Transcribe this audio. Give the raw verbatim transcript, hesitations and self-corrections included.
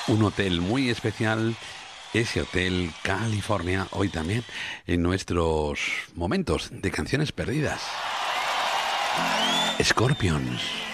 Un hotel muy especial, ese Hotel California, hoy también en nuestros momentos de canciones perdidas. Scorpions.